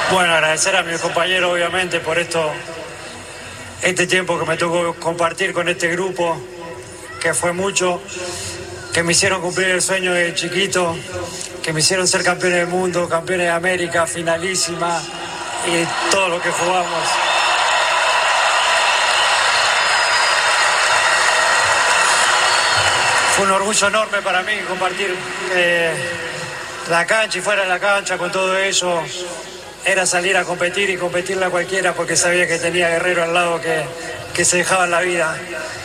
Bueno, agradecer a mis compañeros obviamente por este tiempo que me tocó compartir con este grupo, que fue mucho, que me hicieron cumplir el sueño de chiquito, que me hicieron ser campeones del mundo, campeones de América, finalísima y todo lo que jugamos. Fue un orgullo enorme para mí compartir la cancha y fuera de la cancha con todo eso. Era salir a competir y competirle a cualquiera porque sabía que tenía guerreros al lado que se dejaban la vida.